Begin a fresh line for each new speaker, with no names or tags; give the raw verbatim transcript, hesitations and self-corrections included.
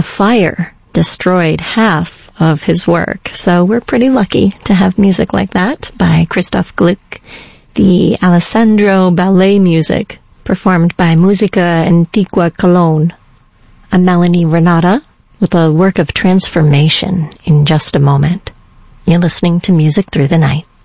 fire destroyed half of his work. So we're pretty lucky to have music like that by Christoph Gluck, the Alessandro Ballet music performed by Musica Antigua Cologne. I'm Melanie Renata with a work of transformation in just a moment. You're listening to Music Through the Night.